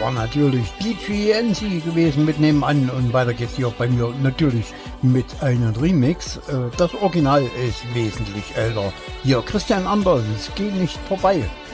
war natürlich DJ NC gewesen mit Nebenan und weiter geht's hier bei mir natürlich mit einem Remix. Das Original ist wesentlich älter. Hier Christian Anders, es geht nicht vorbei.